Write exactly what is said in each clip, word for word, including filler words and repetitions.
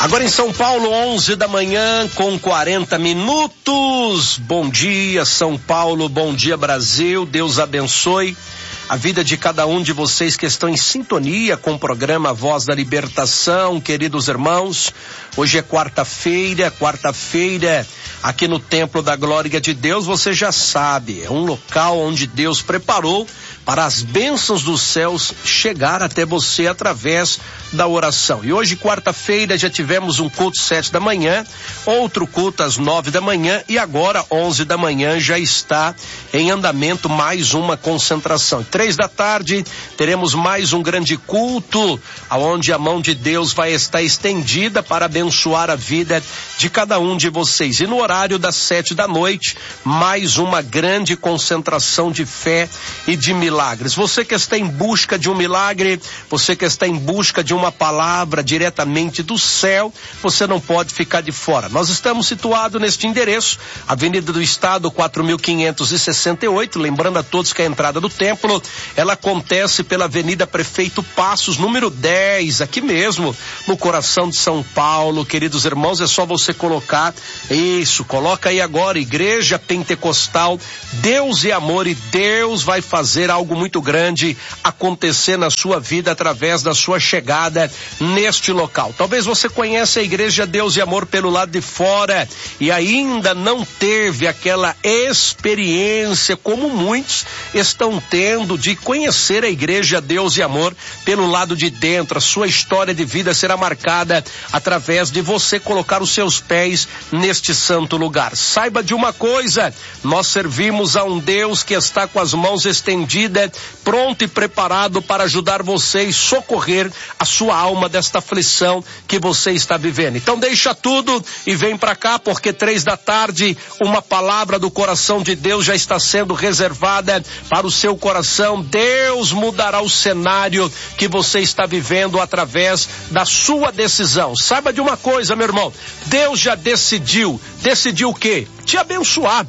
Agora em São Paulo, onze da manhã com quarenta minutos. Bom dia, São Paulo, bom dia, Brasil. Deus abençoe a vida de cada um de vocês que estão em sintonia com o programa Voz da Libertação, queridos irmãos. Hoje é quarta-feira, quarta-feira aqui no Templo da Glória de Deus, você já sabe, é um local onde Deus preparou para as bênçãos dos céus chegar até você através da oração. E hoje, quarta-feira, já tivemos um culto sete da manhã, outro culto às nove da manhã e agora, onze da manhã, já está em andamento mais uma concentração. Três da tarde, teremos mais um grande culto, onde a mão de Deus vai estar estendida para abençoar a vida de cada um de vocês. E no horário das sete da noite, mais uma grande concentração de fé e de milagres. Você que está em busca de um milagre, você que está em busca de uma palavra diretamente do céu, você não pode ficar de fora. Nós estamos situados neste endereço, Avenida do Estado, quatro mil quinhentos e sessenta e oito, lembrando a todos que a entrada do templo, ela acontece pela Avenida Prefeito Passos, número dez, aqui mesmo, no coração de São Paulo. Queridos irmãos, é só você colocar, isso, coloca aí agora, Igreja Pentecostal, Deus e Amor, e Deus vai fazer algo muito grande acontecer na sua vida através da sua chegada neste local. Talvez você conheça a Igreja Deus e Amor pelo lado de fora e ainda não teve aquela experiência como muitos estão tendo de conhecer a Igreja Deus e Amor pelo lado de dentro. A sua história de vida será marcada através de você colocar os seus pés neste santo lugar. Saiba de uma coisa, nós servimos a um Deus que está com as mãos estendidas, pronto e preparado para ajudar você e socorrer a sua alma desta aflição que você está vivendo. Então deixa tudo e vem para cá, porque três da tarde uma palavra do coração de Deus já está sendo reservada para o seu coração. Deus mudará o cenário que você está vivendo através da sua decisão. Saiba de uma coisa, meu irmão, Deus já decidiu, decidiu o quê? Te abençoar.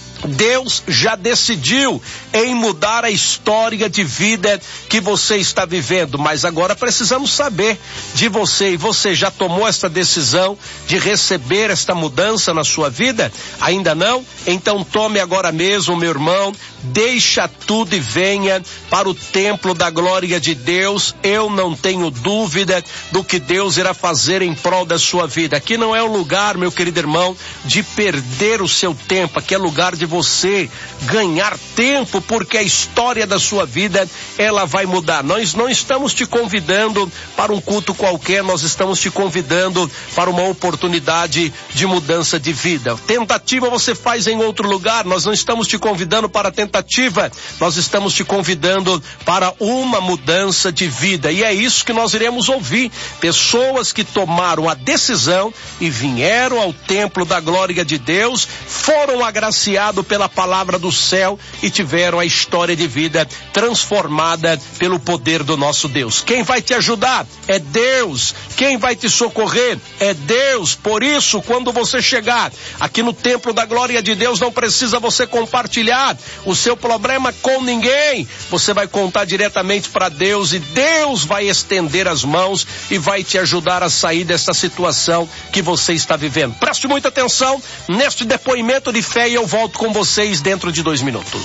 Deus já decidiu em mudar a história de vida que você está vivendo, mas agora precisamos saber de você. E você já tomou essa decisão de receber esta mudança na sua vida? Ainda não? Então tome agora mesmo, meu irmão, deixa tudo e venha para o templo da glória de Deus. Eu não tenho dúvida do que Deus irá fazer em prol da sua vida. Aqui não é um lugar, meu querido irmão, de perder o seu tempo. Aqui é lugar de você ganhar tempo, porque a história da sua vida, ela vai mudar. Nós não estamos te convidando para um culto qualquer, nós estamos te convidando para uma oportunidade de mudança de vida. Tentativa você faz em outro lugar, nós não estamos te convidando para tentativa, nós estamos te convidando para uma mudança de vida. E é isso que nós iremos ouvir. Pessoas que tomaram a decisão e vieram ao templo da glória de Deus, foram agraciados pela palavra do céu e tiveram a história de vida transformada pelo poder do nosso Deus. Quem vai te ajudar é Deus. Quem vai te socorrer é Deus. Por isso, quando você chegar aqui no templo da glória de Deus, não precisa você compartilhar o seu problema com ninguém. Você vai contar diretamente para Deus e Deus vai estender as mãos e vai te ajudar a sair dessa situação que você está vivendo. Preste muita atenção neste depoimento de fé e eu volto com vocês dentro de dois minutos.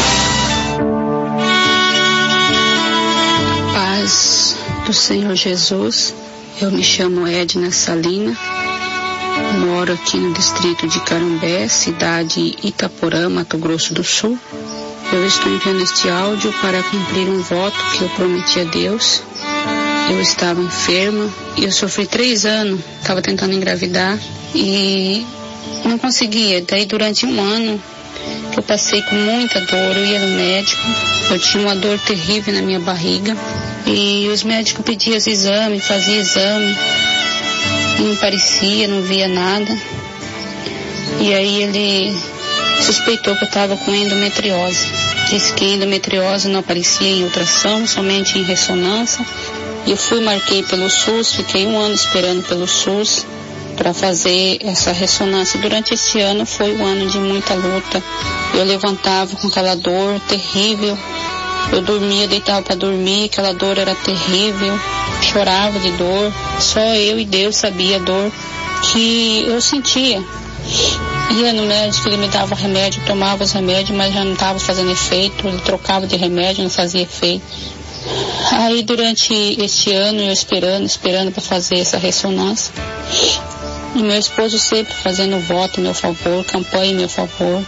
Paz do Senhor Jesus. Eu me chamo Edna Salina, moro aqui no distrito de Carambé, cidade Itaporã, Mato Grosso do Sul. Eu estou enviando este áudio para cumprir um voto que eu prometi a Deus. Eu estava enferma e eu sofri três anos, estava tentando engravidar e não conseguia. Daí durante um ano eu passei com muita dor, eu ia no médico, eu tinha uma dor terrível na minha barriga e os médicos pediam os exames, faziam exame, não parecia, não via nada. E aí ele suspeitou que eu estava com endometriose. Disse que endometriose não aparecia em ultrassom, somente em ressonância. E eu fui, marquei pelo SUS, fiquei um ano esperando pelo SUS para fazer essa ressonância. Durante esse ano foi um ano de muita luta. Eu levantava com aquela dor terrível Eu dormia, deitava para dormir, aquela dor era terrível, chorava de dor, só eu e Deus sabia a dor que eu sentia. Ia no médico, ele me dava remédio, tomava os remédios, mas já não estava fazendo efeito, ele trocava de remédio, não fazia efeito. Aí durante este ano eu esperando, esperando para fazer essa ressonância, e meu esposo sempre fazendo voto em meu favor, campanha em meu favor.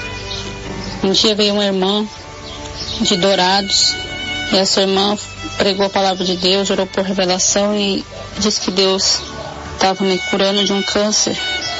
Um dia veio uma irmã de Dourados, e essa irmã pregou a palavra de Deus, orou por revelação e disse que Deus estava me curando de um câncer.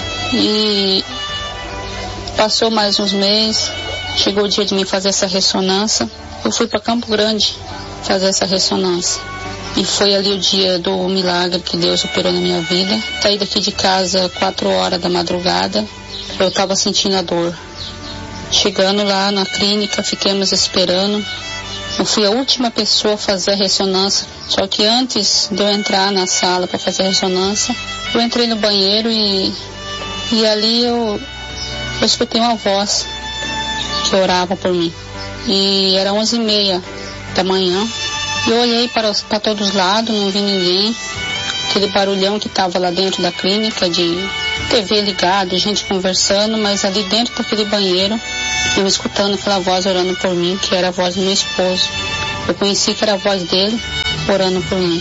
E passou mais uns meses, chegou o dia de me fazer essa ressonância. Eu fui para Campo Grande fazer essa ressonância. E foi ali o dia do milagre que Deus operou na minha vida. Saí daqui de casa quatro horas da madrugada, eu estava sentindo a dor. Chegando lá na clínica, fiquemos esperando. Eu fui a última pessoa a fazer a ressonância, só que antes de eu entrar na sala para fazer a ressonância, eu entrei no banheiro e, e ali eu, eu escutei uma voz que orava por mim. E era onze e meia da manhã. Eu olhei para, para todos os lados, não vi ninguém. Aquele barulhão que estava lá dentro da clínica, de T V ligado, gente conversando, mas ali dentro daquele banheiro, eu escutando aquela voz orando por mim, que era a voz do meu esposo. Eu conheci que era a voz dele orando por mim.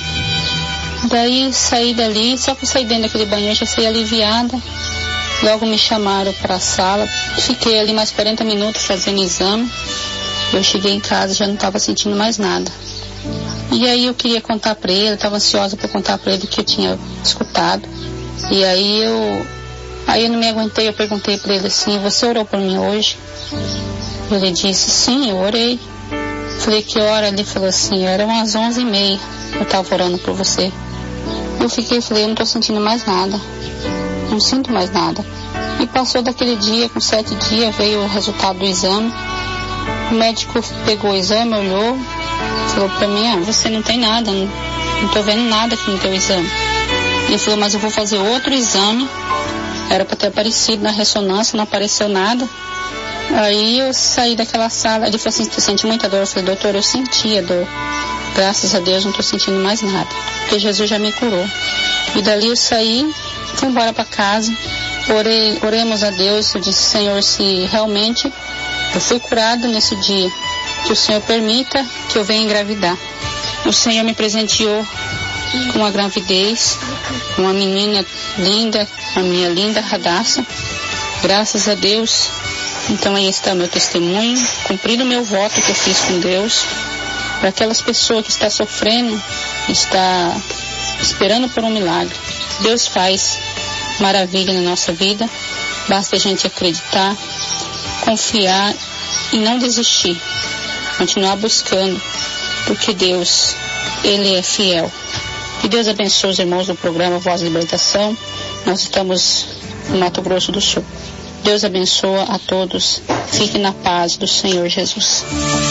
Daí saí dali, só que eu saí dentro daquele banheiro, já saí aliviada. Logo me chamaram para a sala, fiquei ali mais quarenta minutos fazendo exame. Eu cheguei em casa, já não estava sentindo mais nada. E aí eu queria contar para ele, eu estava ansiosa para contar para ele o que eu tinha escutado. E aí eu, aí eu não me aguentei, eu perguntei para ele assim: você orou por mim hoje? Ele disse: sim, eu orei. Falei: que hora? Ele falou assim: eram umas onze e meia, eu estava orando por você. Eu fiquei, falei: eu não estou sentindo mais nada, não sinto mais nada. E passou daquele dia, com sete dias, veio o resultado do exame. O médico pegou o exame, olhou, falou pra mim: ah, você não tem nada, não, não tô vendo nada aqui no teu exame. Ele falou: mas eu vou fazer outro exame, era para ter aparecido na ressonância, não apareceu nada. Aí eu saí daquela sala, ele falou assim: tu sente muita dor? Eu falei: doutor, eu senti a dor, graças a Deus não tô sentindo mais nada, porque Jesus já me curou. E dali eu saí, fui embora para casa, orei, oremos a Deus, eu disse: Senhor, se realmente eu fui curado nesse dia, que o Senhor permita que eu venha engravidar. O Senhor me presenteou com uma gravidez, uma menina linda, a minha linda Radassa, graças a Deus. Então aí está o meu testemunho, cumprindo o meu voto que eu fiz com Deus, para aquelas pessoas que estão sofrendo, está esperando por um milagre. Deus faz maravilha na nossa vida, basta a gente acreditar, confiar e não desistir, continuar buscando, porque Deus, Ele é fiel. Que Deus abençoe os irmãos do programa Voz da Libertação. Nós estamos no Mato Grosso do Sul. Deus abençoa a todos. Fique na paz do Senhor Jesus.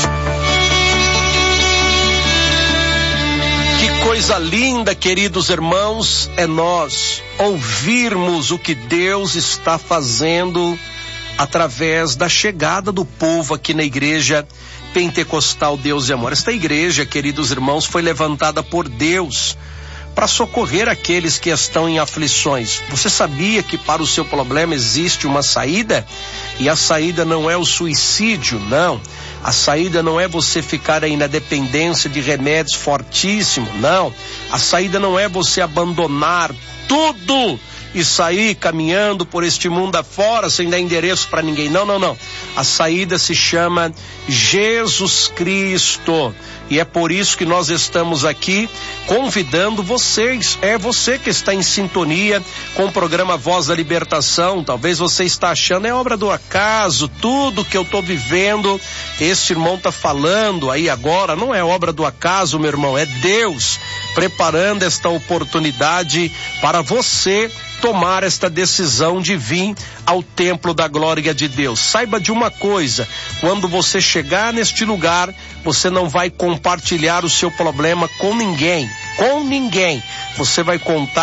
Que coisa linda, queridos irmãos, é nós ouvirmos o que Deus está fazendo através da chegada do povo aqui na igreja Pentecostal Deus e Amor. Esta igreja, queridos irmãos, foi levantada por Deus para socorrer aqueles que estão em aflições. Você sabia que para o seu problema existe uma saída? E a saída não é o suicídio, não. A saída não é você ficar aí na dependência de remédios fortíssimos, não. A saída não é você abandonar tudo e sair caminhando por este mundo afora sem dar endereço para ninguém. Não, não, não. A saída se chama Jesus Cristo. E é por isso que nós estamos aqui convidando vocês. É você que está em sintonia com o programa Voz da Libertação. Talvez você está achando é obra do acaso, tudo que eu estou vivendo, esse irmão está falando aí agora, não é obra do acaso, meu irmão, é Deus preparando esta oportunidade para você tomar esta decisão de vir ao templo da glória de Deus. Saiba de uma coisa: quando você chegar neste lugar, você não vai compartilhar o seu problema com ninguém, com ninguém. Você vai contar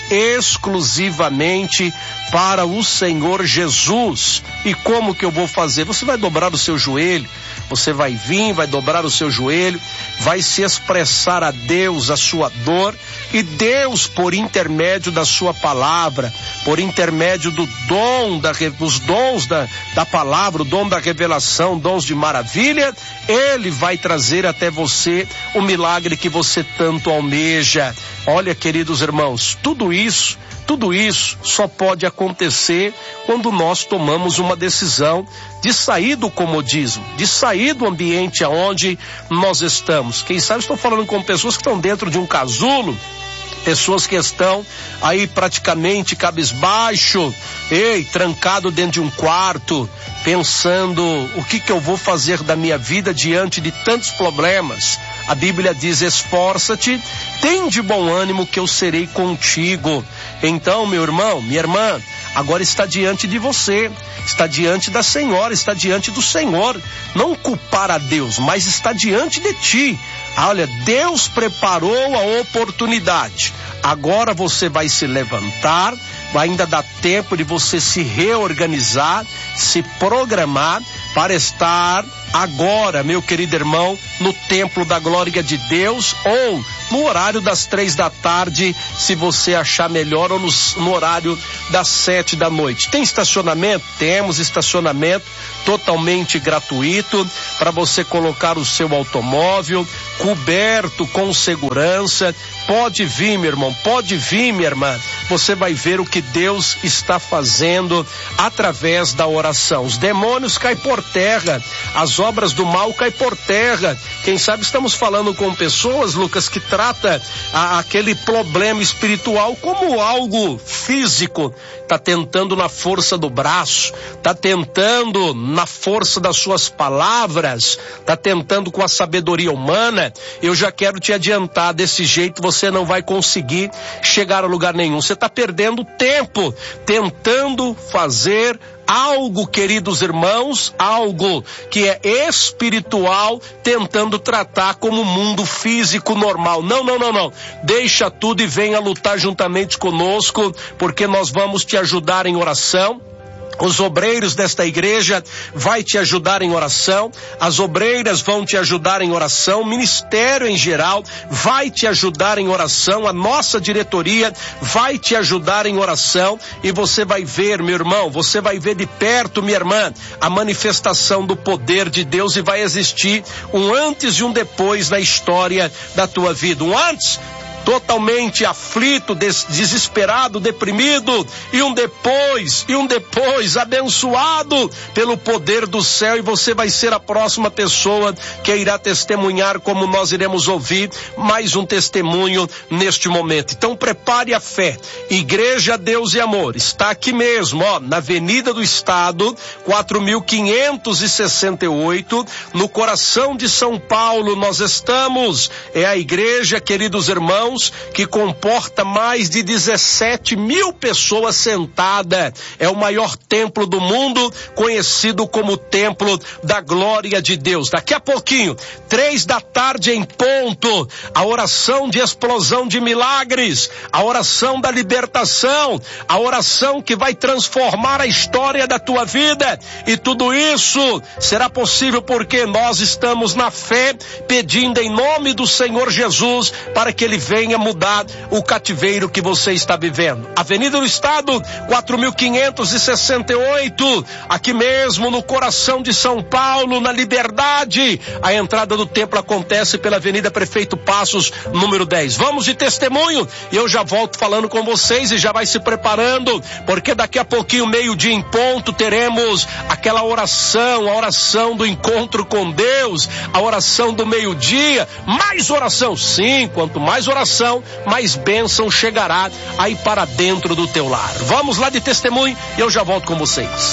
exclusivamente para o Senhor Jesus. E como que eu vou fazer? Você vai dobrar o seu joelho, você vai vir, vai dobrar o seu joelho, vai se expressar a Deus a sua dor, e Deus, por intermédio da sua palavra, por intermédio do dom, da, dos dons da, da palavra, o dom da revelação, dons de maravilha, Ele vai trazer até você o milagre que você tanto almeja. Olha, queridos irmãos, tudo isso, tudo isso só pode acontecer quando nós tomamos uma decisão de sair do comodismo, de sair do ambiente aonde nós estamos. Quem sabe estou falando com pessoas que estão dentro de um casulo, pessoas que estão aí praticamente cabisbaixo, ei, trancado dentro de um quarto, pensando o que que eu vou fazer da minha vida diante de tantos problemas. A Bíblia diz: esforça-te, tem de bom ânimo que eu serei contigo. Então, meu irmão, minha irmã, agora está diante de você, está diante da Senhora, está diante do Senhor. Não culpar a Deus, mas está diante de ti. Olha, Deus preparou a oportunidade. Agora você vai se levantar, vai ainda dar tempo de você se reorganizar, se programar para estar agora, meu querido irmão, no templo da glória de Deus, ou no horário das três da tarde, se você achar melhor, ou no, no horário das sete da noite. Tem estacionamento? Temos estacionamento totalmente gratuito para você colocar o seu automóvel coberto com segurança. Pode vir, meu irmão, pode vir, minha irmã. Você vai ver o que Deus está fazendo através da oração. Os demônios caem por terra, as obras do mal caem por terra. Quem sabe estamos falando com pessoas, Lucas, que trata a, aquele problema espiritual como algo físico. Tá tentando na força do braço, tá tentando na força das suas palavras, tá tentando com a sabedoria humana. Eu já quero te adiantar, desse jeito você não vai conseguir chegar a lugar nenhum. Você tá perdendo tempo tentando fazer algo, queridos irmãos, algo que é espiritual, tentando tratar como mundo físico normal. Não, não, não, não. Deixa tudo e venha lutar juntamente conosco, porque nós vamos te ajudar em oração. Os obreiros desta igreja vai te ajudar em oração, as obreiras vão te ajudar em oração, o ministério em geral vai te ajudar em oração, a nossa diretoria vai te ajudar em oração, e você vai ver, meu irmão, você vai ver de perto, minha irmã, a manifestação do poder de Deus, e vai existir um antes e um depois na história da tua vida. Um antes totalmente aflito, des- desesperado, deprimido, e um depois, e um depois abençoado pelo poder do céu, e você vai ser a próxima pessoa que irá testemunhar, como nós iremos ouvir mais um testemunho neste momento. Então prepare a fé. Igreja Deus e Amor está aqui mesmo, ó, na Avenida do Estado, quatro mil quinhentos e sessenta e oito, no coração de São Paulo. Nós estamos, é a igreja, queridos irmãos, que comporta mais de dezessete mil pessoas sentadas. É o maior templo do mundo, conhecido como Templo da Glória de Deus. Daqui a pouquinho, três da tarde em ponto, a oração de explosão de milagres, a oração da libertação, a oração que vai transformar a história da tua vida. E tudo isso será possível porque nós estamos na fé, pedindo em nome do Senhor Jesus para que Ele venha venha mudar o cativeiro que você está vivendo. Avenida do Estado, quatro mil quinhentos e sessenta e oito, aqui mesmo no coração de São Paulo, na Liberdade. A entrada do templo acontece pela Avenida Prefeito Passos, número dez. Vamos de testemunho, e eu já volto falando com vocês, e já vai se preparando, porque daqui a pouquinho, meio-dia em ponto, teremos aquela oração, a oração do encontro com Deus, a oração do meio-dia. Mais oração, sim, quanto mais oração, mais bênção chegará aí para dentro do teu lar. Vamos lá de testemunho e eu já volto com vocês.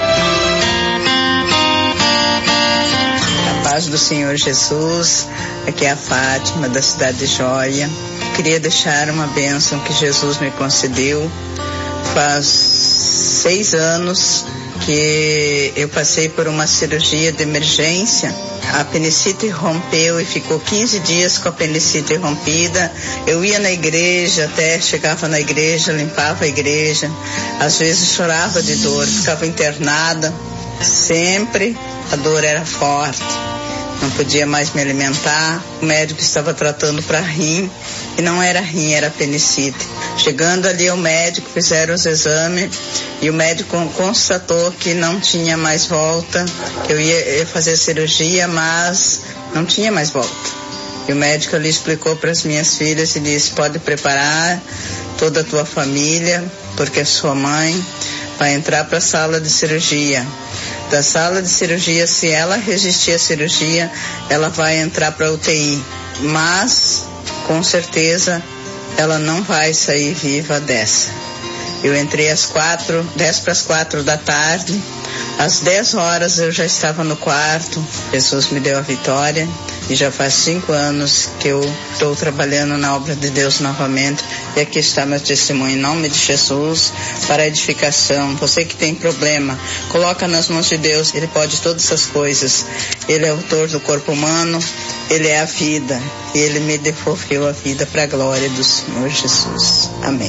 A paz do Senhor Jesus, aqui é a Fátima da cidade de Joia. Queria deixar uma bênção que Jesus me concedeu. Faz seis anos porque eu passei por uma cirurgia de emergência. A apendicite rompeu e ficou quinze dias com a apendicite rompida. Eu ia na igreja, até chegava na igreja, limpava a igreja. Às vezes chorava de dor, ficava internada. Sempre a dor era forte. Não podia mais me alimentar. O médico estava tratando para rim e não era rim, era apendicite. Chegando ali ao médico, fizeram os exames e o médico constatou que não tinha mais volta. Eu ia fazer cirurgia, mas não tinha mais volta. E o médico ali explicou para as minhas filhas e disse: pode preparar toda a tua família, porque a sua mãe vai entrar para a sala de cirurgia. Da sala de cirurgia, se ela resistir à cirurgia, ela vai entrar para a U T I. Mas, com certeza, ela não vai sair viva dessa. Eu entrei às quatro, dez para as quatro da tarde. Às dez horas eu já estava no quarto. Jesus me deu a vitória. E já faz cinco anos que eu estou trabalhando na obra de Deus novamente. E aqui está meu testemunho em nome de Jesus, para a edificação. Você que tem problema, coloca nas mãos de Deus. Ele pode todas essas coisas. Ele é o autor do corpo humano. Ele é a vida. E Ele me devolveu a vida para a glória do Senhor Jesus. Amém.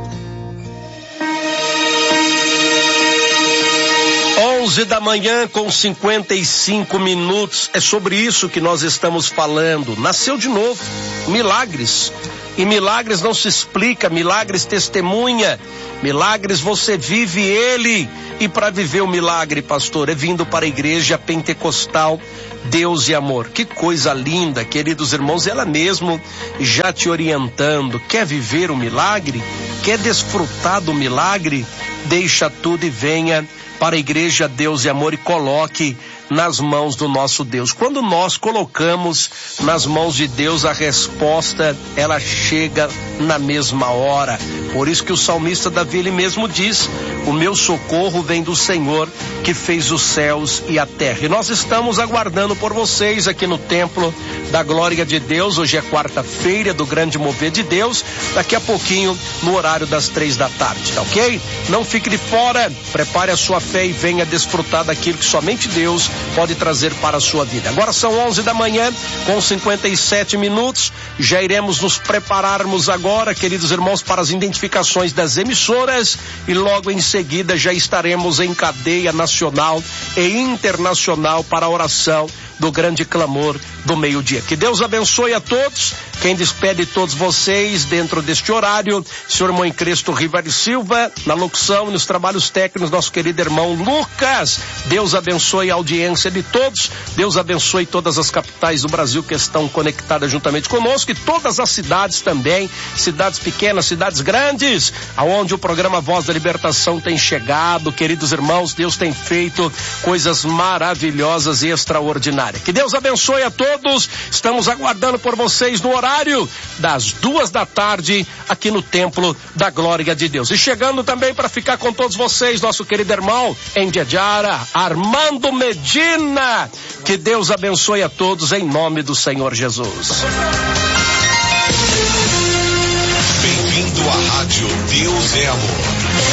onze da manhã com cinquenta e cinco minutos, é sobre isso que nós estamos falando. Nasceu de novo, milagres. E milagres não se explica, milagres testemunha, milagres você vive ele. E para viver o milagre, pastor, é vindo para a igreja pentecostal Deus e Amor. Que coisa linda, queridos irmãos, ela mesmo já te orientando. Quer viver o milagre? Quer desfrutar do milagre? Deixa tudo e venha para a igreja Deus e Amor e coloque nas mãos do nosso Deus. Quando nós colocamos nas mãos de Deus, a resposta, ela chega na mesma hora. Por isso que o salmista Davi, ele mesmo diz: o meu socorro vem do Senhor que fez os céus e a terra. E nós estamos aguardando por vocês aqui no Templo da Glória de Deus. Hoje é quarta-feira do grande mover de Deus. Daqui a pouquinho, no horário das três da tarde, tá ok? Não fique de fora, prepare a sua fé e venha desfrutar daquilo que somente Deus pode trazer para a sua vida. Agora são onze da manhã com cinquenta e sete minutos. Já iremos nos prepararmos agora, queridos irmãos, para as identificações das emissoras e logo em seguida já estaremos em cadeia nacional e internacional para a oração do grande clamor do meio-dia. Que Deus abençoe a todos. Quem despede todos vocês dentro deste horário, senhor Mãe Cristo Rivari Silva, na locução e nos trabalhos técnicos, nosso querido irmão Lucas. Deus abençoe a audiência de todos. Deus abençoe todas as capitais do Brasil que estão conectadas juntamente conosco e todas as cidades também, cidades pequenas, cidades grandes, aonde o programa Voz da Libertação tem chegado. Queridos irmãos, Deus tem feito coisas maravilhosas e extraordinárias. Que Deus abençoe a todos. Estamos aguardando por vocês no horário das duas da tarde aqui no Templo da Glória de Deus. E chegando também para ficar com todos vocês, nosso querido irmão em Diadiara, Armando Medina. Que Deus abençoe a todos em nome do Senhor Jesus. Bem-vindo à Rádio Deus é Amor.